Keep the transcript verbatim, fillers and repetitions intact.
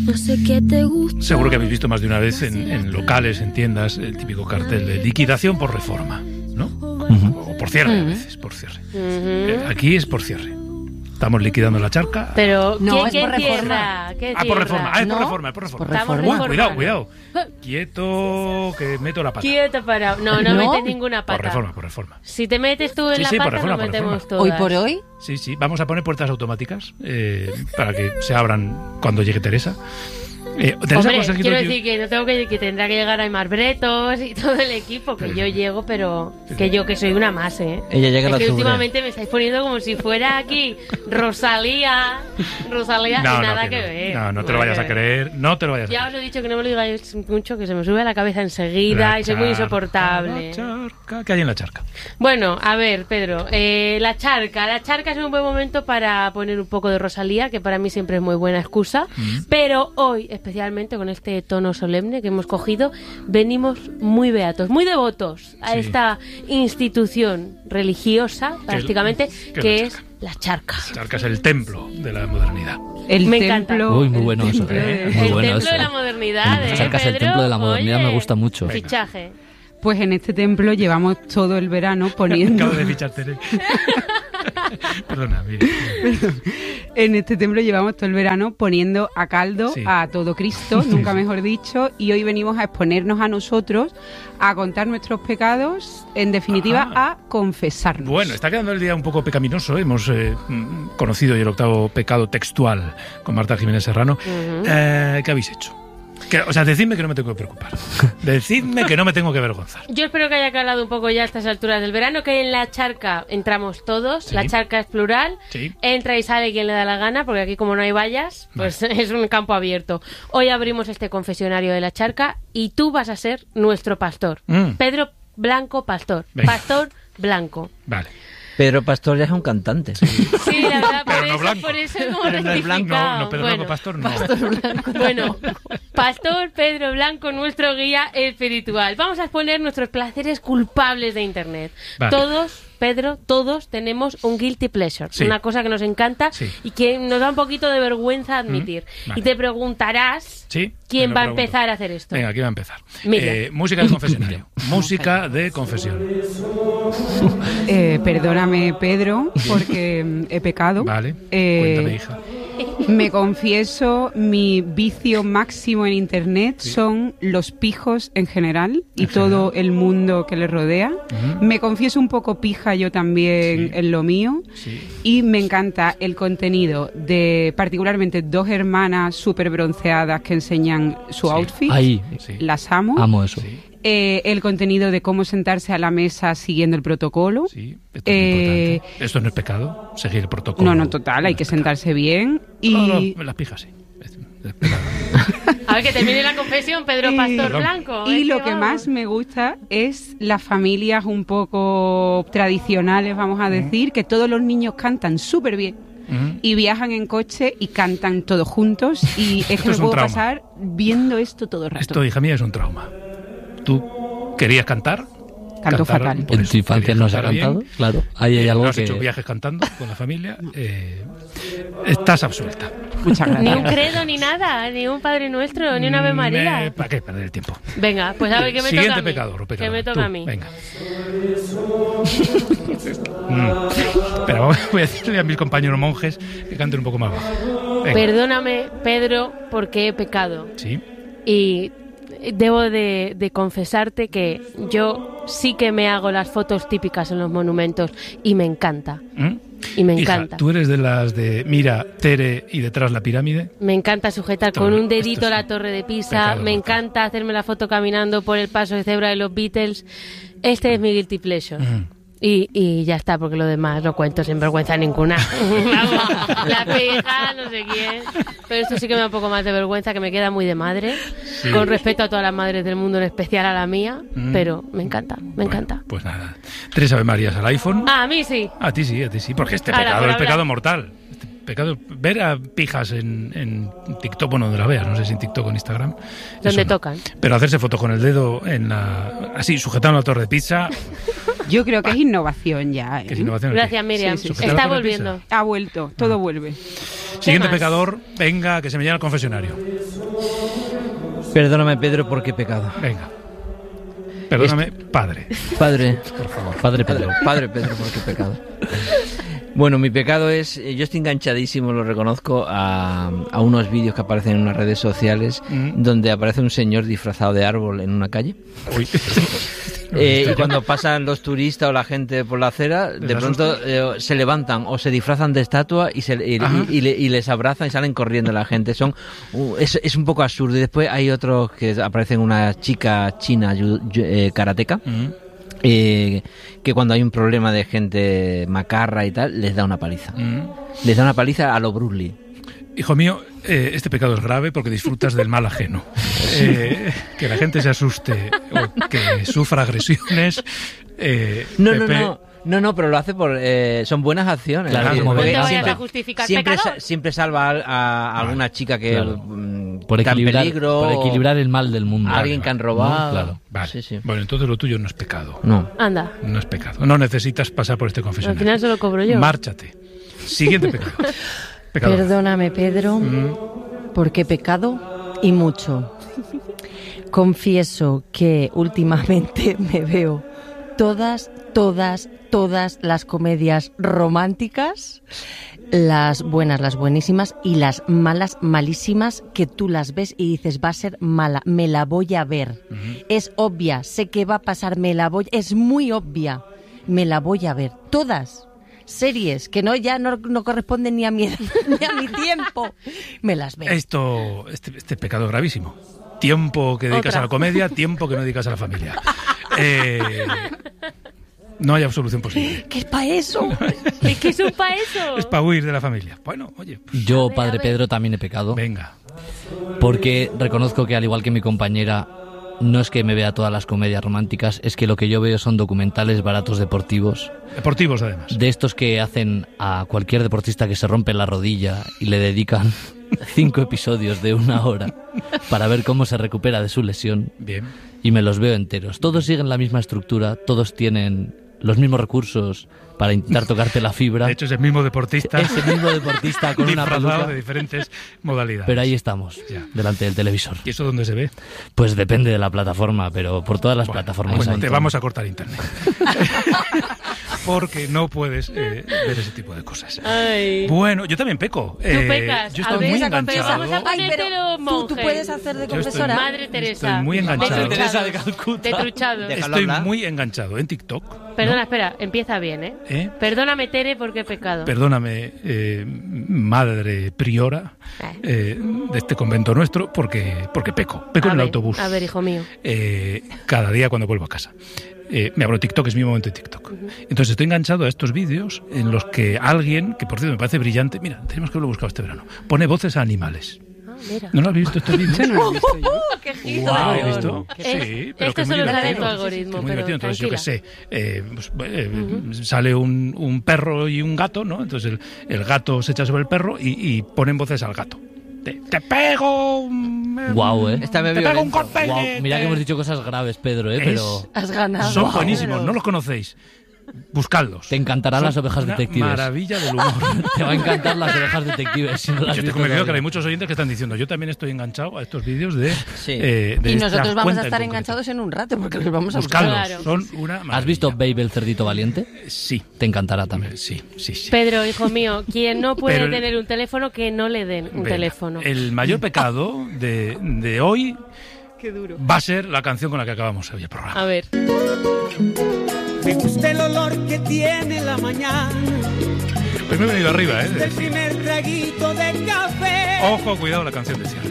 No sé qué te gusta. Seguro que habéis visto más de una vez en, en locales, en tiendas, el típico cartel de liquidación por reforma, ¿no? Uh-huh. O por cierre, a veces, por cierre. Uh-huh. Eh, aquí es por cierre. Estamos liquidando la charca. Pero, no, ¿qué, es por qué reforma. Tierra? ¿Qué ah, por reforma. Ah, es ¿No? por reforma, es por reforma. Por reforma. Uy, cuidado, cuidado. Quieto, que meto la pata. Quieto, para. No, no, ¿No? metes ninguna pata. Por reforma, por reforma. Si te metes tú en sí, la sí, pata, por reforma, nos por metemos reforma. todas. Hoy por hoy. Sí, sí. Vamos a poner puertas automáticas eh, para que se abran cuando llegue Teresa. Eh, Teresa Hombre, conseguido quiero yo... decir que no tengo que, que tendrá que llegar Aymar Bretos y todo el equipo, que yo llego, pero que yo que soy una más, ¿eh? Ella llega es a que octubre. últimamente me estáis poniendo como si fuera aquí Rosalía, Rosalía no, y no, nada que que, no. ver. No, no te lo vayas a creer, no te lo vayas a Ya creer. os lo he dicho que no me lo digáis mucho, que se me sube a la cabeza enseguida La y soy muy charca, insoportable. La charca, ¿qué hay en la charca? Bueno, a ver, Pedro, eh, la charca. La charca es un buen momento para poner un poco de Rosalía, que para mí siempre es muy buena excusa, mm. pero hoy, especialmente con este tono solemne que hemos cogido, venimos muy beatos, muy devotos a sí. esta institución religiosa, prácticamente, ¿Qué, que es la charca. La charca es el templo de la modernidad. El me templo. encanta. Uy, muy bueno eso. Eh, muy el bueno templo eso. de la modernidad, La ¿eh, charca es el Pedro? templo de la modernidad, Oye, me gusta mucho. Fichaje. Pues en este templo llevamos todo el verano poniendo... Acabo de fichar, Tere. Perdona, mire. En este templo llevamos todo el verano poniendo a caldo sí. a todo Cristo, nunca mejor dicho, y hoy venimos a exponernos a nosotros, a contar nuestros pecados, en definitiva, ah. a confesarnos. Bueno, está quedando el día un poco pecaminoso. Hemos eh, conocido ya el octavo pecado textual con Marta Jiménez Serrano. Uh-huh. eh, ¿Qué habéis hecho? Que, o sea, decidme que no me tengo que preocupar. Decidme que no me tengo que avergonzar. Yo espero que haya calado un poco ya a estas alturas del verano, que en la charca entramos todos, sí. La charca es plural, sí. Entra y sale quien le da la gana, porque aquí como no hay vallas, pues no. Es un campo abierto. Hoy abrimos este confesionario de la charca y tú vas a ser nuestro pastor. Mm. Pedro Blanco Pastor. Venga. Pastor Blanco. Vale. Pedro Pastor ya es un cantante. Sí, sí la verdad, por, pero no eso, blanco. por eso hemos pero rectificado. No, es blanco. no, no Pedro bueno, Blanco Pastor no. Pastor Blanco. Bueno, Pastor Pedro Blanco, nuestro guía espiritual. Vamos a exponer nuestros placeres culpables de Internet. Vale. Todos, Pedro, todos tenemos un guilty pleasure. Sí. Una cosa que nos encanta sí. y que nos da un poquito de vergüenza admitir. Mm, vale. Y te preguntarás sí, quién va a empezar a hacer esto. Venga, ¿quién va a empezar? Eh, música de confesionario. Música de confesión. Eh, perdóname, Pedro, porque he pecado. Vale, eh, cuéntame, hija. Me confieso, mi vicio máximo en Internet sí. son los pijos en general y en todo general. El mundo que les rodea. Uh-huh. Me confieso un poco pija yo también sí. en lo mío sí. y me encanta el contenido de particularmente dos hermanas súper bronceadas que enseñan su sí. outfit. Ahí. Sí. Las amo. Amo eso. Sí. Eh, el contenido de cómo sentarse a la mesa siguiendo el protocolo. Sí, esto es eh, importante. Esto no es pecado, seguir el protocolo. No, no, total, hay que pecado. Sentarse bien. Y... No, no, las pijas sí. Es, es a ver, que termine la confesión, Pedro y, Pastor Perdón. Blanco. Y lo que, que más me gusta es las familias un poco tradicionales, vamos a decir, uh-huh. que todos los niños cantan súper bien. Uh-huh. Y viajan en coche y cantan todos juntos. Y es que me puedo trauma. pasar viendo esto todo el rato. Esto, hija mía, es un trauma. ¿Tú querías cantar? Canto fatal. En tu infancia no se ha cantado, bien. Claro. Ahí hay eh, algo no has que... hecho viajes cantando con la familia. Eh, estás absuelta. Muchas gracias. Ni un credo, ni nada, ni un Padre Nuestro, ni una Ave María. Me... ¿Para qué perder el tiempo? Venga, pues a ver qué me Siguiente toca a mí. Pecador, pecador. Que me toca Tú, a mí. Venga. mm. Pero voy a decirle a mis compañeros monjes que canten un poco más bajo. Venga. Perdóname, Pedro, porque he pecado. Sí. Y debo de, de confesarte que yo sí que me hago las fotos típicas en los monumentos y me encanta. ¿Mm? Y me Hija, encanta. ¿tú eres de las de mira, Tere y detrás la pirámide? Me encanta sujetar esto, con un dedito es la torre de Pisa. Me mortal. encanta hacerme la foto caminando por el paso de cebra de los Beatles. Este es mi guilty pleasure. Mm. Y, y ya está, porque lo demás lo cuento sin vergüenza ninguna. Vamos, la pija, no sé quién. Pero esto sí que me da un poco más de vergüenza, que me queda muy de madre. Sí. Con respeto a todas las madres del mundo, en especial a la mía. Mm. Pero me encanta, me bueno, encanta. Pues nada. Tres Ave Marías al iPhone. Ah, a mí sí. A ti sí, a ti sí. Porque este Ahora, pecado es hablar. pecado mortal. Este pecado, ver a pijas en, en TikTok, bueno, donde la veas, no sé si en TikTok o en Instagram. Donde no. tocan. Pero hacerse foto con el dedo en la, así, sujetando la torre de pizza. Yo creo que es innovación ya. ¿eh? ¿Qué es innovación? Gracias, Miriam. Sí, sí, sí. Está Sujetarlo con el volviendo. Ha vuelto, todo vuelve. Siguiente más? pecador, venga, que se me llena el confesionario. Perdóname, Pedro, porque he pecado. Venga. Perdóname, padre. Padre, Por favor. padre Pedro, padre Pedro, porque he pecado. Bueno, mi pecado es, yo estoy enganchadísimo, lo reconozco, a, a unos vídeos que aparecen en unas redes sociales Mm. donde aparece un señor disfrazado de árbol en una calle. Uy. Eh, y cuando pasan los turistas o la gente por la acera, de ¿Les pronto eh, se levantan o se disfrazan de estatua y, se, y, Ajá. y- y le- y les abrazan y salen corriendo la gente. Son uh, es, es un poco absurdo. Y después hay otros que aparecen una chica china yu- yu- eh, karateca. Mm. Eh, que cuando hay un problema de gente macarra y tal, les da una paliza. Mm. Les da una paliza a lo Bruce Lee. Hijo mío, eh, este pecado es grave porque disfrutas del mal ajeno. Eh, que la gente se asuste o que sufra agresiones. Eh, No, no, Pepe, no. No, no, pero lo hace por... eh, son buenas acciones. Claro, Es decir, como porque ven. No te vayas siempre, a justificar siempre, pecador. sa- siempre salva a, a- a alguna chica que Claro. mm, Por está en equilibrar, peligro. por equilibrar el mal del mundo. A alguien que han robado. No, claro. Vale. Sí, sí. Bueno, entonces lo tuyo no es pecado. No. Anda. No es pecado. No necesitas pasar por este Al confesionario. final se lo cobro yo. Márchate. Siguiente pecado. Pecador. Perdóname, Pedro, Mm. porque he pecado y mucho. Confieso que últimamente me veo todas, todas, todas las comedias románticas, las buenas, las buenísimas y las malas, malísimas, que tú las ves y dices, va a ser mala, me la voy a ver. Es obvia, sé que va a pasar, me la voy, es muy obvia, me la voy a ver. Todas. Series que no ya no, no corresponden ni a mi ni a mi tiempo, me las veo. Esto, este, este pecado es gravísimo. Tiempo que dedicas Otra. a la comedia, tiempo que no dedicas a la familia. Eh, no hay absolución posible. ¿Qué es para eso? Es que es un pa' eso. Es para huir de la familia. Bueno, oye, pues, Yo, A ver, a padre ver. Pedro, también he pecado. venga. Porque reconozco que, al igual que mi compañera, no es que me vea todas las comedias románticas, es que lo que yo veo son documentales baratos deportivos, Deportivos, además. de estos que hacen a cualquier deportista que se rompe la rodilla y le dedican cinco episodios de una hora para ver cómo se recupera de su lesión, Bien. y me los veo enteros. Todos siguen la misma estructura, todos tienen los mismos recursos para intentar tocarte la fibra. De hecho, es el mismo deportista. Ese mismo deportista con una disfrazado peluca. de diferentes modalidades. Pero ahí estamos, Ya. delante del televisor. ¿Y eso dónde se ve? Pues depende de la plataforma, pero por todas las Bueno, plataformas bueno, hay. te vamos a cortar internet. Porque no puedes eh, ver ese tipo de cosas. Ay. Bueno, yo también peco. Tú Eh, pecas. Yo A estoy ver, muy esa enganchado. confesión. Vamos a Ay, pero ponértelo, tú, tú monje. puedes hacer de Yo estoy- confesora. Madre Teresa. Estoy muy enganchado. De Teresa de truchados. Calcuta. De truchados. Déjalo Estoy hablar. muy enganchado en TikTok. Perdona, ¿no? espera. Empieza bien, ¿eh? ¿Eh? Perdóname, Tere, porque he pecado. Perdóname, eh, madre priora eh, de este convento nuestro, porque, porque peco. Peco a en el ver, autobús. A ver, hijo mío. eh, cada día cuando vuelvo a casa. Eh, me abro TikTok, es mi momento de TikTok. Entonces estoy enganchado a estos vídeos en los que alguien, que por cierto me parece brillante, mira, tenemos que haberlo buscado este verano, pone voces a animales. Ah, mira. ¿No lo habéis visto estos vídeos? Eso no lo he visto yo. ¡Qué ¿Lo giro! habéis visto? Es- Sí, pero esto que es muy solo sale en divertido. tu algoritmo, Que es muy pero divertido. Entonces, yo qué sé, tranquila. eh, pues, eh, sale un, un perro y un gato, ¿no? Entonces el, el gato se echa sobre el perro y, y ponen voces al gato. Te, te pego un... Guau, ¿eh? Está Te medio pego un violento. corte. Guau, mira que hemos dicho cosas graves, Pedro, ¿eh? Es- Pero Has ganado. Son Guau. buenísimos, no los conocéis. Buscadlos. te encantarán Son las ovejas una detectives. Maravilla del humor. Te va a encantar las ovejas detectives si no las Yo has estoy visto convencido que todavía. hay muchos oyentes que están diciendo, yo también estoy enganchado a estos vídeos de, Sí. eh, de Y esta nosotros vamos cuenta a en estar concreto. enganchados en un rato porque los vamos a buscar. Buscadlos, Claro. son una maravilla. ¿Has visto Babe el cerdito valiente? Sí, Te encantará también. sí, sí, sí. Pedro, hijo mío, quien no puede Pero el- tener un teléfono, que no le den un Venga, teléfono. El mayor pecado de, de hoy va a ser la canción con la que acabamos hoy el programa. A ver. Me gusta el olor que tiene la mañana, Pues me he venido arriba, ¿eh? del primer traguito de café. Ojo, cuidado la canción de cierre.